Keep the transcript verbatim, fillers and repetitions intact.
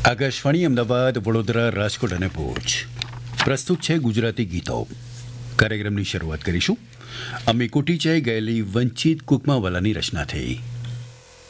આકાશવાણી અમદાવાદ, વડોદરા, રાજકોટ અને ભુજ પ્રસ્તુત છે ગુજરાતી ગીતો. કાર્યક્રમની શરૂઆત કરીશું અમી કુટીચાઈ ગયેલી વંચિત કુકમાવાલાની રચનાથી.